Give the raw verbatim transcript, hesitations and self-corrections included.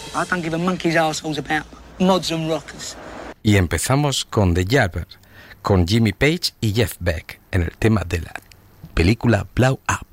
I don't give a monkey's arseholes about mods and rockers. Y empezamos con The Yardbirds, con Jimmy Page y Jeff Beck, en el tema de la película Blow Up.